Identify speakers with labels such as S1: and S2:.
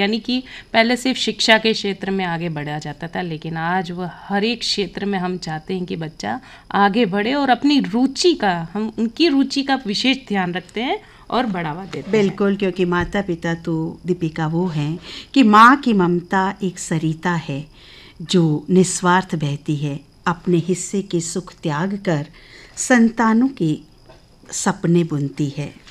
S1: यानी कि पहले सिर्फ शिक्षा के क्षेत्र में आगे बढ़ा जाता था, लेकिन आज वह हर एक क्षेत्र में हम चाहते हैं कि बच्चा आगे बढ़े और अपनी रुचि का, हम उनकी रुचि का विशेष ध्यान रखते हैं और बढ़ावा देते हैं।
S2: बिल्कुल, क्योंकि माता पिता तो दीपिका वो हैं कि माँ की ममता एक सरिता है जो निस्वार्थ बहती है, अपने हिस्से के सुख त्याग कर संतानों के सपने बुनती है।